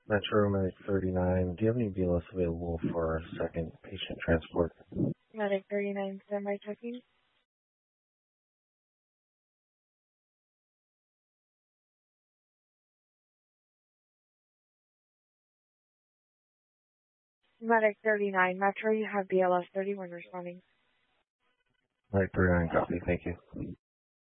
Metro Medic 39. Do you have any BLS available for second patient transport? Medic 39, standby checking. Medic 39, Metro, you have BLS 31 responding. Medic 39, copy. Thank you.